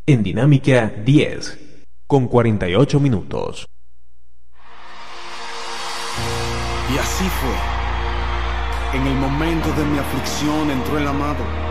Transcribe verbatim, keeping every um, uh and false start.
en Dinámica diez, con cuarenta y ocho minutos. Y así fue. En el momento de mi aflicción entró el amado.